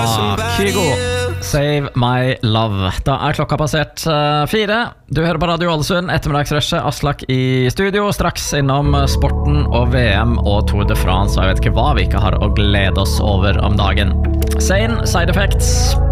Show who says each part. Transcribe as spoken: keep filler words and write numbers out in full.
Speaker 1: Kygo, Save My Love. Da er klokka passert uh, fire. Du hører på Radio Ålesund, ettermiddagsrushet. Aslak i studio. Straks innom sporten og V M og Tour de France. Og jeg vet ikke hva vi ikke har å glede oss over om dagen. Sane Side Effects.